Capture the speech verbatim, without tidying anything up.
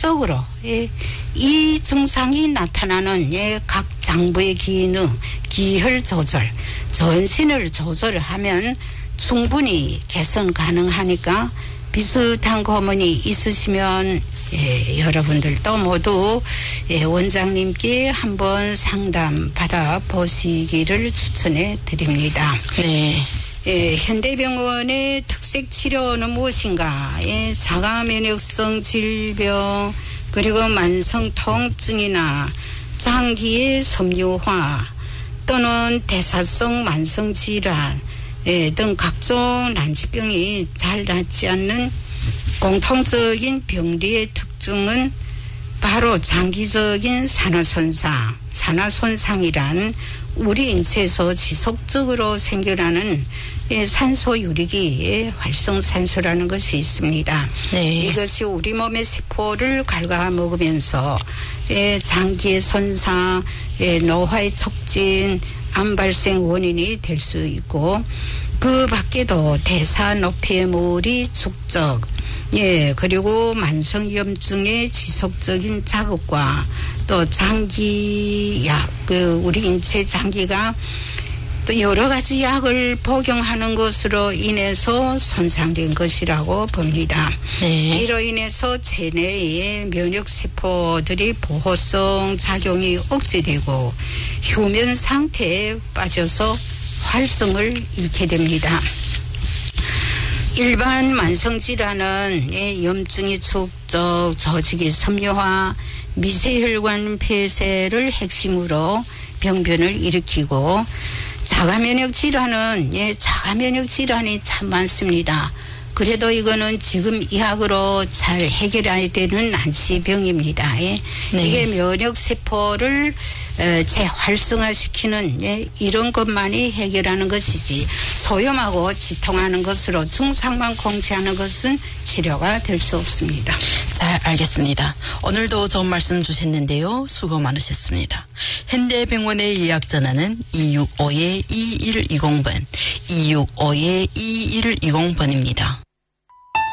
지속적으로 예, 이 증상이 나타나는 예, 각 장부의 기능, 기혈 조절, 전신을 조절하면 충분히 개선 가능하니까 비슷한 고문이 있으시면 예, 여러분들도 모두 예, 원장님께 한번 상담 받아 보시기를 추천해 드립니다. 네. 예, 현대병원의 특색 치료는 무엇인가? 예, 자가면역성 질병 그리고 만성 통증이나 장기의 섬유화 또는 대사성 만성 질환 예, 등 각종 난치병이 잘 낫지 않는 공통적인 병리의 특징은 바로 장기적인 산화손상, 산화손상이란 우리 인체에서 지속적으로 생겨나는 산소유리기의 활성산소라는 것이 있습니다. 네. 이것이 우리 몸의 세포를 갉아먹으면서 장기의 손상, 노화의 촉진, 암 발생 원인이 될 수 있고 그 밖에도 대사 노폐물이 축적, 예, 그리고 만성염증의 지속적인 자극과 또 장기약, 그 우리 인체 장기가 또 여러 가지 약을 복용하는 것으로 인해서 손상된 것이라고 봅니다. 네. 이로 인해서 체내의 면역세포들이 보호성 작용이 억제되고 휴면 상태에 빠져서 활성을 잃게 됩니다. 일반 만성질환은 염증이 축적, 조직의 섬유화, 미세혈관 폐쇄를 핵심으로 병변을 일으키고 자가면역 질환은 예, 자가면역 질환이 참 많습니다. 그래도 이거는 지금 의학으로 잘 해결해야 되는 난치병입니다. 예. 네. 이게 면역세포를 어, 재활성화시키는 예, 이런 것만이 해결하는 것이지 소염하고 지통하는 것으로 증상만 공치하는 것은 치료가 될 수 없습니다. 잘 알겠습니다. 오늘도 좋은 말씀 주셨는데요. 수고 많으셨습니다. 현대병원의 예약 전화는 이육오 이일이공 번, 이육오 이일이공 번입니다.